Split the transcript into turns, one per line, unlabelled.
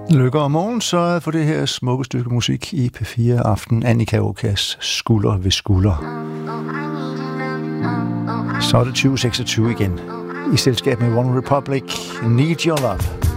Lykke og morgen så for det her smukke stykke musik i P4 Aften. Annika Okas Skulder ved skulder. Så er det 2026 igen. I selskab med One Republic, Need Your Love.